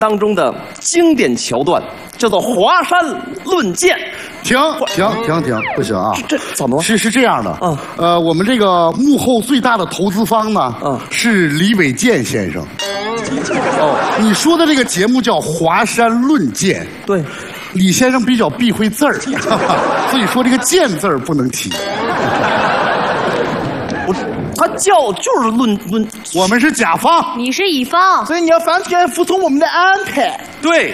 当中的经典桥段，叫做华山论剑。 停，不行啊！ 这怎么了？ 是这样的，我们这个幕后最大的投资方呢，是李伟健先生。哦，你说的这个节目叫《华山论剑》， 对， 李先生比较避讳字儿，所以说这个“剑”字儿不能提。 他就是论， 我们是甲方， 你是乙方， 所以你要完全服从我们的安排。 对。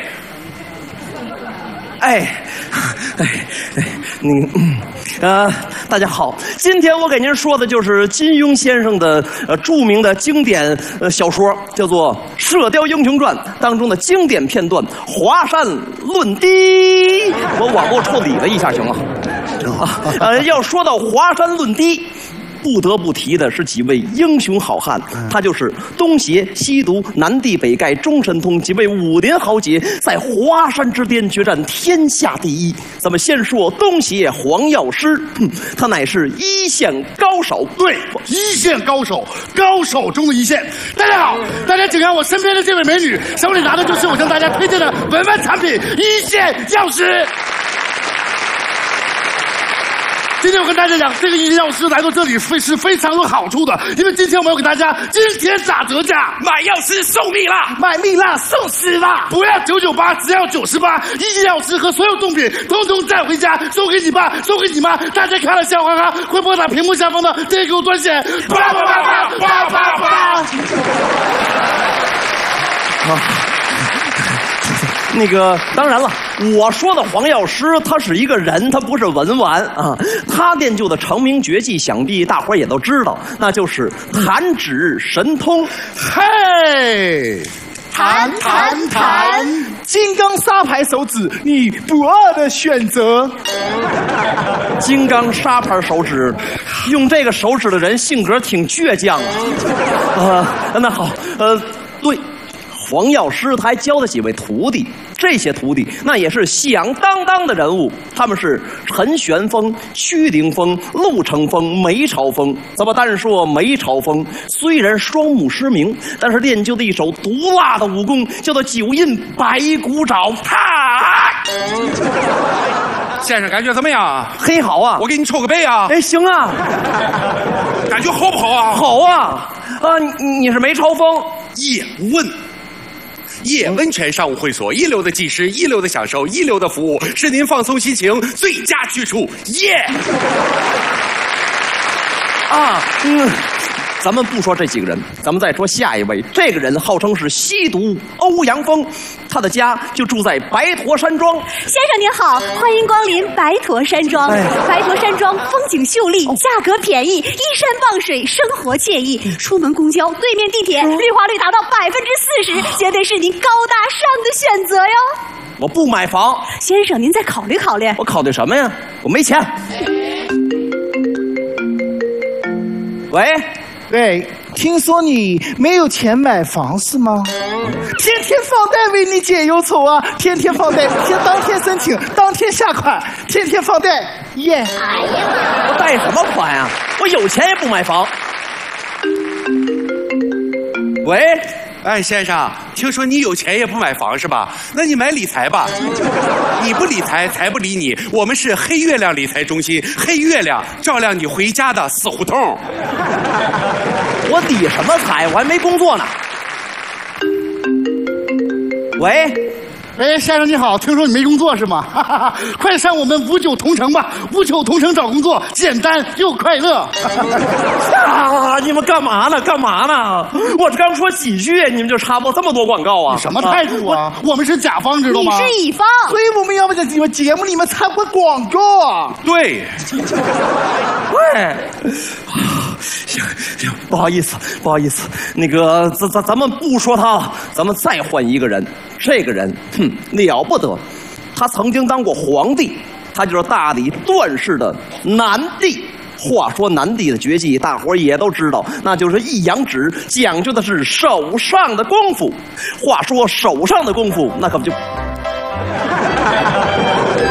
大家好，今天我给您说的就是金庸先生的著名的经典小说，叫做《射雕英雄传》当中的经典片段《华山论笛》。我往后处理了一下，行吗？要说到华山论笛，不得不提的是几位英雄好汉，他就是东邪、西毒、南帝、北丐、中神通几位武林豪杰，在华山之巅决战天下第一。咱们先说东邪黄药师，他乃是一线高手， 对，一线高手，高手中的一线。大家好，大家请看我身边的这位美女，手里拿的就是我向大家推荐的文玩产品一线药师。今天我跟大家讲，这个一线药师来到这里是非常有好处的，因为今天我们要给大家今天打折价， 买药师送蜜蜡， 买蜜蜡送丝蜡， 不要998，只要98，一线药师和所有贡品统统带回家，送给你爸，送给你妈。大家看了笑哈哈，会拨打屏幕下方的这个专线8888888。 那个当然了，我说的黄药师他是一个人，他不是文玩啊。他练就的成名绝技，想必大伙也都知道，那就是弹指神通。 嘿， 弹，金刚砂牌手指，你不二的选择。 金刚砂牌手指，用这个手指的人性格挺倔强啊。那好，对。黄药师他还教了几位徒弟，这些徒弟那也是响当当的人物，他们是陈玄风、屈凌风、陆成风、梅超风。咱们单说梅超风，虽然双目失明，但是练就的一手毒辣的武功，叫做九阴白骨爪。 先生感觉怎么样？ 嘿，好啊， 我给你抽个背啊。 哎，行啊， 感觉好不好啊？ 好啊。你是梅超风。 叶温泉商务会所，一流的技师，一流的享受，一流的服务，是您放松心情最佳去处。 咱们不说这几个人，咱们再说下一位。这个人号称是西毒欧阳锋，他的家就住在白驼山庄。 先生您好，欢迎光临白驼山庄。白驼山庄风景秀丽，价格便宜，依山傍水，生活惬意。出门公交，对面地铁，绿化率达到40%，绝对是您高大上的选择哟。 我不买房。 先生，您再考虑考虑。 我考虑什么呀？我没钱。 喂，听说你没有钱买房是吗？天天放贷为你解忧愁啊！天天放贷，当天申请，当天下款，天天放贷，耶！ 我贷什么款呀？我有钱也不买房。喂。 哎，先生，听说你有钱也不买房是吧？那你买理财吧。你不理财，财不理你。我们是黑月亮理财中心，黑月亮照亮你回家的死胡同。 我理什么财？我还没工作呢。喂， 先生你好，听说你没工作是吗？快上我们59同城吧，59同城找工作，简单又快乐。 你们干嘛呢？我刚说几句，你们就插播这么多广告啊？ 你什么态度啊？我们是甲方，知道吗？ 你是乙方， 所以我们要不在你们节目里面插播广告啊。 对。 行，不好意思，那个咱们不说他了，咱们再换一个人。这个人，了不得，他曾经当过皇帝，他就是大理段氏的南帝。话说南帝的绝技，大伙儿也都知道，那就是一阳指，讲究的是手上的功夫。话说手上的功夫，那可不就。